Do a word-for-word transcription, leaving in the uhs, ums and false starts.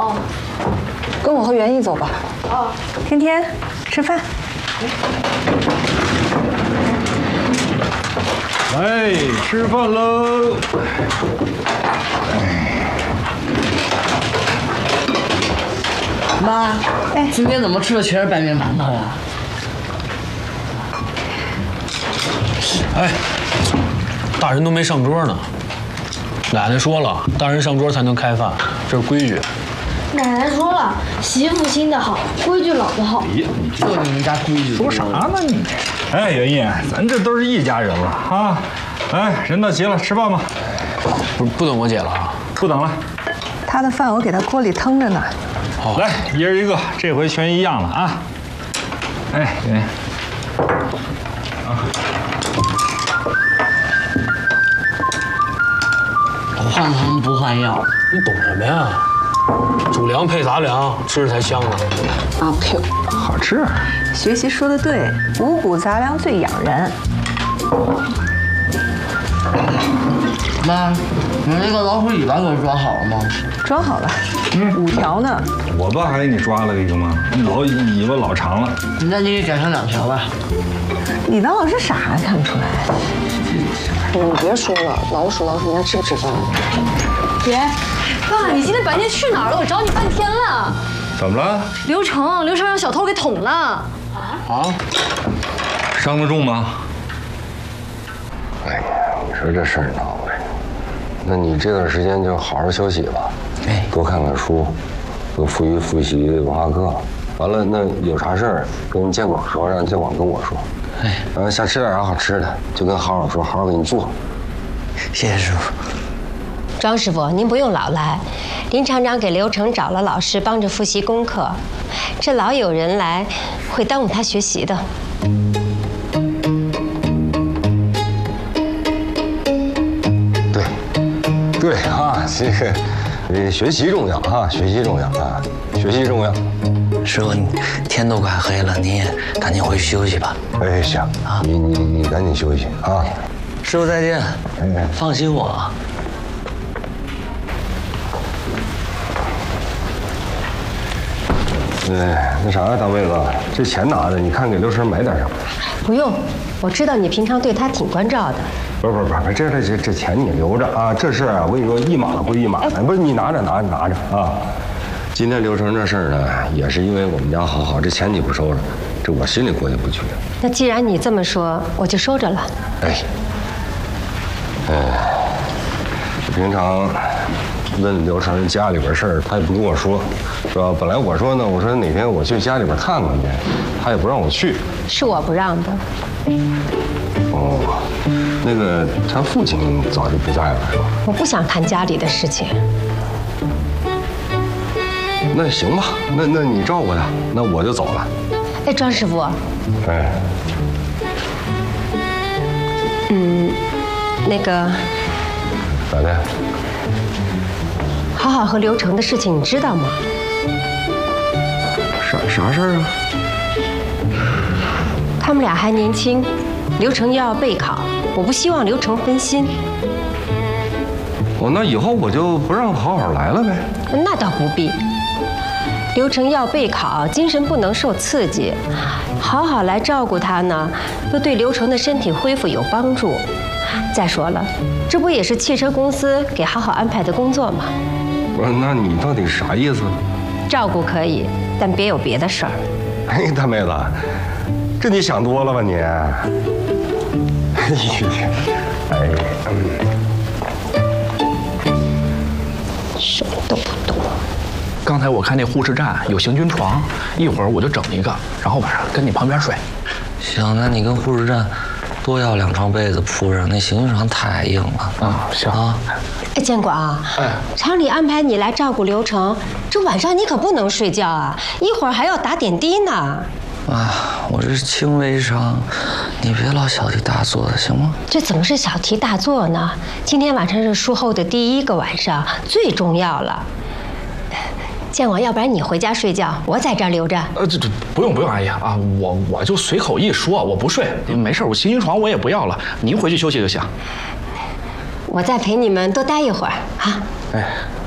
好。 跟我和袁毅走吧。 哦。 天天吃饭。 来吃饭喽！ 妈，哎，今天怎么吃的全是白面馒头呀？ 哎，大人都没上桌呢。奶奶说了，大人上桌才能开饭，这是规矩。 奶奶说了，媳妇心的好，规矩老的好。 哎呀，你就你们家规矩。 说啥呢你？哎，袁毅，咱这都是一家人了啊！哎，人到齐了，吃饭吧。 不不等我姐了啊？ 不等了。 他的饭我给他锅里腾着呢。 好， 来，一人一个，这回全一样了啊！哎，袁毅。啊。 换汤不换药， 你懂什么呀？主粮配杂粮，吃着才香呢。 啊呸！ 好吃。 学习说的对，五谷杂粮最养人。 妈，你那个老鼠尾巴给我装好了吗？ 装好了，嗯，五条呢。 我不还给你抓了一个吗？老尾巴老长了。 那你给改成两条吧。 你当老师傻还看不出来？ 你别说了，老鼠老鼠，你还吃不吃饭？ 姐，爸，你今天白天去哪儿了？我找你半天了。 怎么了？ 刘成，刘成让小偷给捅了。 啊？伤得重吗？ 哎呀，你说这事儿闹的，那你这段时间就好好休息吧，哎，多看看书，多复习复习文化课。完了，那有啥事儿跟建广说，让建广跟我说。哎，完了想吃点啥好吃的，就跟郝老说，郝老给你做。 谢谢师傅。 庄师傅，您不用老来，林厂长给刘成找了老师帮着复习功课，这老有人来，会耽误他学习的。 对，对啊，这个呃学习重要啊，学习重要啊，学习重要。 师傅，天都快黑了，您也赶紧回去休息吧。 哎，行啊，你你你赶紧休息啊。 师傅再见。 哎， 放心我。 哎，那啥呀，大妹子，这钱拿着，你看给刘成买点什么？ 不用，我知道你平常对他挺关照的。 不是不是不是，这这这这钱你留着啊，这事儿啊，我跟你说一码归一码，哎，不是你拿着拿着拿着啊。今天刘成这事儿呢，也是因为我们家好好，这钱你不收着，这我心里过意不去。 那既然你这么说，我就收着了。 哎，哎，平常问刘成家里边事儿，他也不跟我说，是吧？本来我说呢，我说哪天我去家里边看看去，他也不让我去。 是我不让的。 哦，那个他父亲早就不在了，是吧？ 我不想谈家里的事情。 那行吧，那那你照顾他，那我就走了。 哎，庄师傅。 哎。 嗯，那个。 咋的？ 好好和刘成的事情，你知道吗？ 啥啥事儿啊？ 他们俩还年轻，刘成又要备考，我不希望刘成分心。 哦，那以后我就不让好好来了呗。 那倒不必。刘成要备考，精神不能受刺激，好好来照顾他呢，又对刘成的身体恢复有帮助。再说了，这不也是汽车公司给好好安排的工作吗？ 不是，那你到底啥意思？ 照顾可以，但别有别的事儿。 哎，大妹子，这你想多了吧你？哎，哎， 什么都不懂。 刚才我看那护士站有行军床，一会儿我就整一个，然后晚上跟你旁边睡。 行，那你跟护士站多要两床被子铺上，那行军床太硬了。 啊，行啊。 哎，建广，哎，厂里安排你来照顾刘成，这晚上你可不能睡觉啊，一会儿还要打点滴呢。 啊，我这是轻微伤，你别老小题大做的，行吗？ 这怎么是小题大做呢？今天晚上是术后的第一个晚上，最重要了。建广，要不然你回家睡觉，我在这儿留着。 呃，这这不用不用，阿姨啊，我我就随口一说，我不睡，没事，我行军床我也不要了，您回去休息就行。 我再陪你们多待一会儿啊。 哎。